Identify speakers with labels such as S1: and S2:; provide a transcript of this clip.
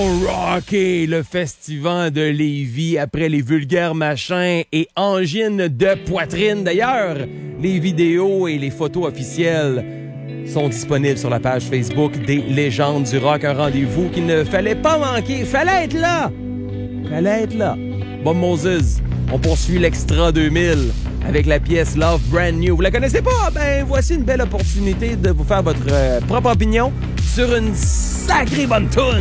S1: Rocké, le festival de Lévis après les vulgaires machins et angines de poitrine. D'ailleurs, les vidéos et les photos officielles sont disponibles sur la page Facebook des Légendes du Rock. Un rendez-vous qu'il ne fallait pas manquer. Fallait être là! Bob Moses, on poursuit l'Extra 2000 avec la pièce Love Brand New. Vous la connaissez pas? Ben, voici une belle opportunité de vous faire votre propre opinion sur une sacrée bonne toune.